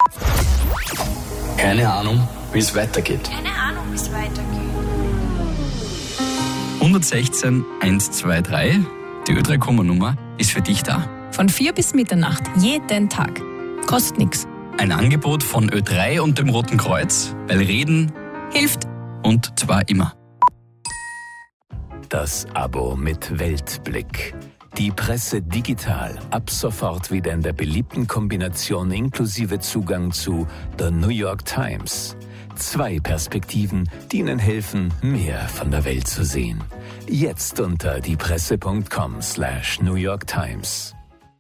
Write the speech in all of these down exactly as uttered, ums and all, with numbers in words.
Keine Ahnung, wie es weitergeht. Keine Ahnung, wie es weitergeht. hundertsechzehn eins zwei drei, die Ö drei Kummer-Nummer, ist für dich da. Von vier bis Mitternacht, jeden Tag. Kostet nichts. Ein Angebot von Ö drei und dem Roten Kreuz, weil Reden Hilft. und zwar immer. Das Abo mit Weltblick. Die Presse digital. Ab sofort wieder in der beliebten Kombination inklusive Zugang zu The New York Times. Zwei Perspektiven, die Ihnen helfen, mehr von der Welt zu sehen. Jetzt unter diepresse.com slash New York Times.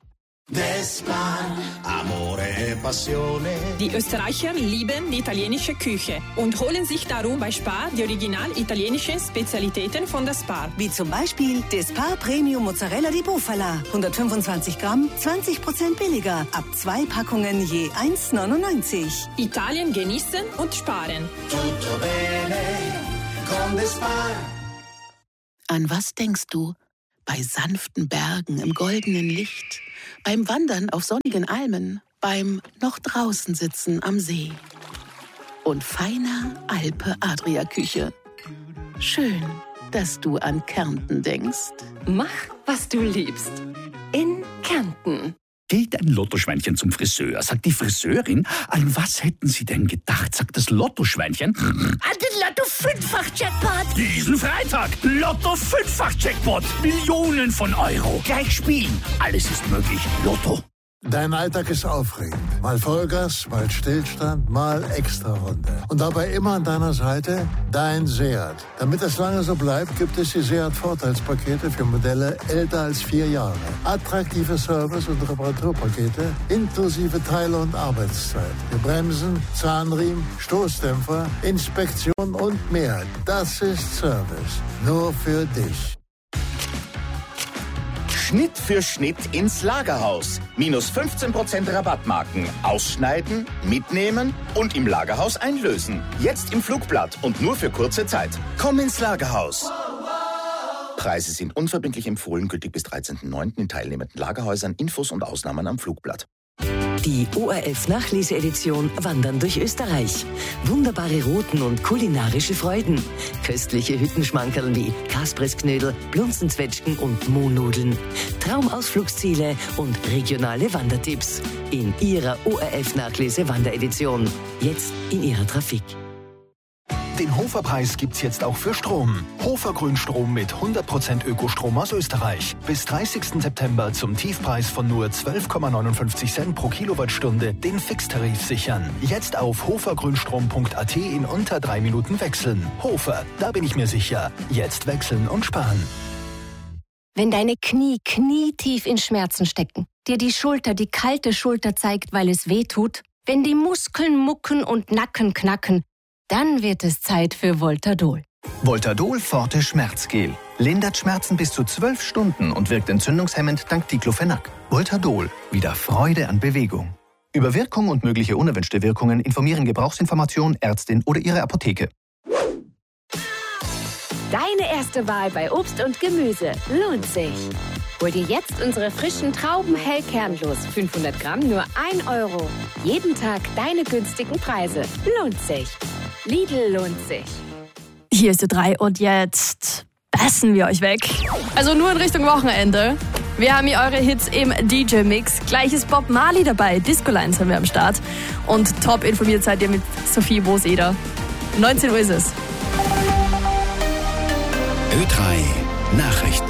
Die Österreicher lieben die italienische Küche und holen sich darum bei Spar die original italienischen Spezialitäten von der Spar. Wie zum Beispiel das Spar Premium Mozzarella di Bufala. hundertfünfundzwanzig Gramm, zwanzig Prozent billiger. Ab zwei Packungen je eins neunundneunzig. Italien genießen und sparen. Tutto bene con the Spar. An was denkst du? Bei sanften Bergen im goldenen Licht, beim Wandern auf sonnigen Almen, beim noch draußen sitzen am See und feiner Alpe-Adria-Küche. Schön, dass du an Kärnten denkst. Mach, was du liebst. In Kärnten. Geht ein Lottoschweinchen zum Friseur, sagt die Friseurin, an was hätten Sie denn gedacht, sagt das Lottoschweinchen. An den Lotto-Fünffach-Jackpot. Diesen Freitag, Lotto-Fünffach-Jackpot, Millionen von Euro. Gleich spielen, alles ist möglich, Lotto. Dein Alltag ist aufregend. Mal Vollgas, mal Stillstand, mal Extrarunde. Und dabei immer an deiner Seite dein Seat. Damit es lange so bleibt, gibt es die Seat-Vorteilspakete für Modelle älter als vier Jahre. Attraktive Service- und Reparaturpakete inklusive Teile und Arbeitszeit. Für Bremsen, Zahnriemen, Stoßdämpfer, Inspektion und mehr. Das ist Service. Nur für dich. Schnitt für Schnitt ins Lagerhaus. Minus fünfzehn Prozent Rabattmarken. Ausschneiden, mitnehmen und im Lagerhaus einlösen. Jetzt im Flugblatt und nur für kurze Zeit. Komm ins Lagerhaus. Preise sind unverbindlich empfohlen, gültig bis dreizehnten neunten in teilnehmenden Lagerhäusern. Infos und Ausnahmen am Flugblatt. Die O R F Nachlese-Edition Wandern durch Österreich. Wunderbare Routen und kulinarische Freuden. Köstliche Hüttenschmankerl wie Kaspressknödel, Blunzenzwetschgen und Mohnnudeln. Traumausflugsziele und regionale Wandertipps. In Ihrer O R F Nachlese-Wanderedition. Jetzt in Ihrer Trafik. Den Hofer-Preis gibt's jetzt auch für Strom. Hofer Grünstrom mit hundert Prozent Ökostrom aus Österreich. Bis dreißigsten September zum Tiefpreis von nur zwölf Komma neunundfünfzig Cent pro Kilowattstunde den Fixtarif sichern. Jetzt auf hofergrünstrom punkt a t in unter drei Minuten wechseln. Hofer, da bin ich mir sicher. Jetzt wechseln und sparen. Wenn deine Knie knietief in Schmerzen stecken, dir die Schulter die kalte Schulter zeigt, weil es weh tut, wenn die Muskeln mucken und Nacken knacken, dann wird es Zeit für Voltadol. Voltadol Forte Schmerzgel. Lindert Schmerzen bis zu zwölf Stunden und wirkt entzündungshemmend dank Diclofenac. Voltadol. Wieder Freude an Bewegung. Über Wirkung und mögliche unerwünschte Wirkungen informieren Gebrauchsinformation, Ärztin oder Ihre Apotheke. Deine erste Wahl bei Obst und Gemüse lohnt sich. Hol dir jetzt unsere frischen Trauben hellkernlos. fünfhundert Gramm nur ein Euro. Jeden Tag deine günstigen Preise. Lohnt sich. Lidl lohnt sich. Hier ist Ö drei und jetzt bassen wir euch weg. Also nur in Richtung Wochenende. Wir haben hier eure Hits im D J-Mix. Gleich ist Bob Marley dabei. Disco Lines haben wir am Start. Und top informiert seid ihr mit Sophie Boseder. neunzehn Uhr ist es. Ö drei Nachrichten.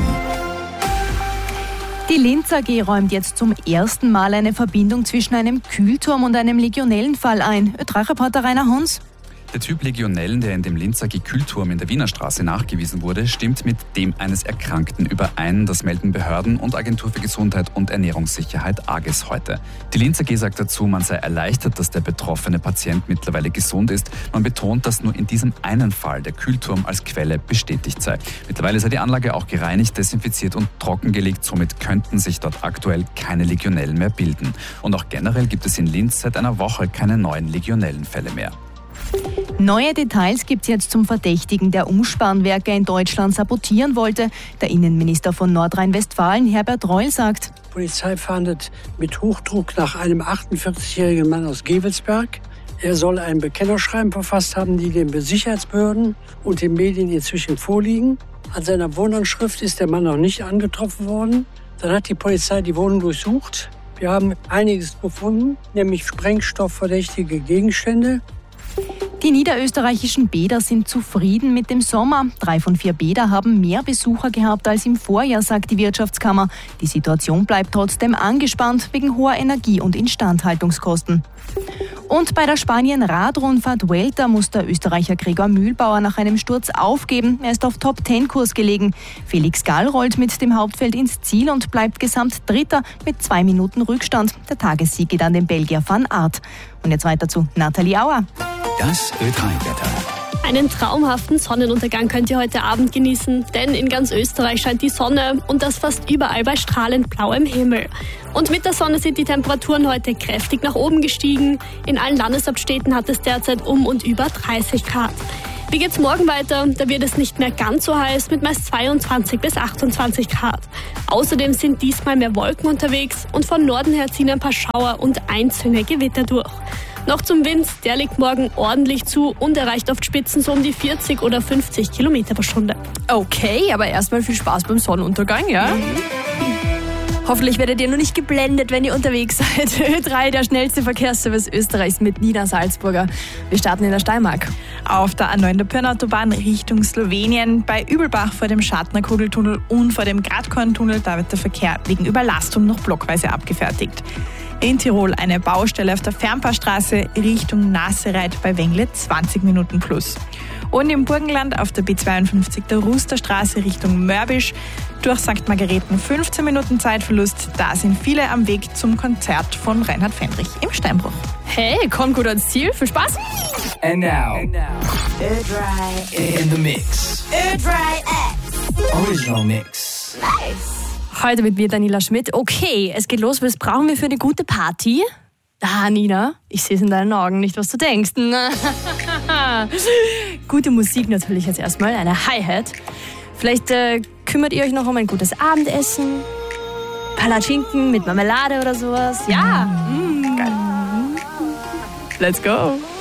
Die Linz A G räumt jetzt zum ersten Mal eine Verbindung zwischen einem Kühlturm und einem Legionellenfall ein. Ö drei Reporter Rainer Hunz. Der Typ Legionellen, der in dem Linzer Kühlturm in der Wiener Straße nachgewiesen wurde, stimmt mit dem eines Erkrankten überein. Das melden Behörden und Agentur für Gesundheit und Ernährungssicherheit A G E S heute. Die Linz A G sagt dazu, man sei erleichtert, dass der betroffene Patient mittlerweile gesund ist. Man betont, dass nur in diesem einen Fall der Kühlturm als Quelle bestätigt sei. Mittlerweile sei die Anlage auch gereinigt, desinfiziert und trockengelegt. Somit könnten sich dort aktuell keine Legionellen mehr bilden. Und auch generell gibt es in Linz seit einer Woche keine neuen Legionellenfälle mehr. Neue Details gibt es jetzt zum Verdächtigen, der Umspannwerke in Deutschland sabotieren wollte. Der Innenminister von Nordrhein-Westfalen, Herbert Reul, sagt: Die Polizei fahndet mit Hochdruck nach einem achtundvierzigjährigen Mann aus Gevelsberg. Er soll ein Bekennerschreiben verfasst haben, die den Sicherheitsbehörden und den Medien inzwischen vorliegen. An seiner Wohnanschrift ist der Mann noch nicht angetroffen worden. Dann hat die Polizei die Wohnung durchsucht. Wir haben einiges gefunden, nämlich sprengstoffverdächtige Gegenstände. Die niederösterreichischen Bäder sind zufrieden mit dem Sommer. Drei von vier Bäder haben mehr Besucher gehabt als im Vorjahr, sagt die Wirtschaftskammer. Die Situation bleibt trotzdem angespannt wegen hoher Energie- und Instandhaltungskosten. Und bei der Spanien-Radrundfahrt Vuelta muss der Österreicher Gregor Mühlbauer nach einem Sturz aufgeben. Er ist auf Top-Ten-Kurs gelegen. Felix Gall rollt mit dem Hauptfeld ins Ziel und bleibt gesamt Dritter mit zwei Minuten Rückstand. Der Tagessieg geht an den Belgier Van Aert. Und jetzt weiter zu Nathalie Auer. Das Ö drei Wetter. Einen traumhaften Sonnenuntergang könnt ihr heute Abend genießen, denn in ganz Österreich scheint die Sonne und das fast überall bei strahlend blauem Himmel. Und mit der Sonne sind die Temperaturen heute kräftig nach oben gestiegen. In allen Landeshauptstädten hat es derzeit um und über dreißig Grad. Wie geht's morgen weiter? Da wird es nicht mehr ganz so heiß mit meist zweiundzwanzig bis achtundzwanzig Grad. Außerdem sind diesmal mehr Wolken unterwegs und von Norden her ziehen ein paar Schauer und einzelne Gewitter durch. Noch zum Wind, der legt morgen ordentlich zu und erreicht oft Spitzen so um die vierzig oder fünfzig Kilometer pro Stunde. Okay, aber erstmal viel Spaß beim Sonnenuntergang, ja? Mhm. Hoffentlich werdet ihr nur nicht geblendet, wenn ihr unterwegs seid. Ö drei, der schnellste Verkehrsservice Österreichs mit Nina Salzburger. Wir starten in der Steiermark. Auf der A neun der Pirnautobahn Richtung Slowenien bei Übelbach vor dem Schartner-Kugeltunnel und vor dem Gradkorntunnel, da wird der Verkehr wegen Überlastung noch blockweise abgefertigt. In Tirol eine Baustelle auf der Fernpaarstraße Richtung Nassereit bei Wengle, zwanzig Minuten plus. Und im Burgenland auf der B zweiundfünfzig der Rusterstraße Richtung Mörbisch durch Sankt Margareten fünfzehn Minuten Zeitverlust. Da sind viele am Weg zum Konzert von Reinhard Fendrich im Steinbruch. Hey, kommt gut ans Ziel. Viel Spaß! And now, And now. Ö drei in the mix. Ö drei X. Original Mix. Nice. Heute mit mir Daniela Schmidt. Okay, es geht los. Was brauchen wir für eine gute Party? Ah, Nina, ich sehe es in deinen Augen nicht, was du denkst. Gute Musik natürlich jetzt erstmal, eine Hi-Hat. Vielleicht äh, kümmert ihr euch noch um ein gutes Abendessen. Palatschinken mit Marmelade oder sowas. Ja, mm. Geil. Let's go.